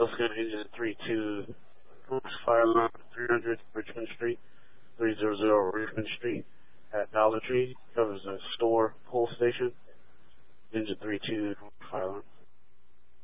Elkhorn Engine 32, fire alarm 300 Richmond Street, 300 Richmond Street at Dollar Tree. Covers a store, pull station. Engine 32, fire alarm.